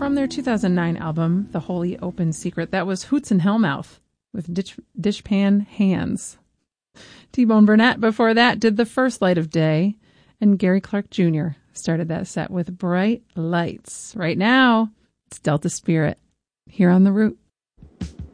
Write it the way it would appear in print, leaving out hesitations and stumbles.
from their 2009 album, The Holy Open Secret. That was Hoots and Hellmouth with Dishpan Hands. T-Bone Burnett before that did The First Light of Day, and Gary Clark Jr. started that set with Bright Lights. Right now, it's Delta Spirit here on The Root.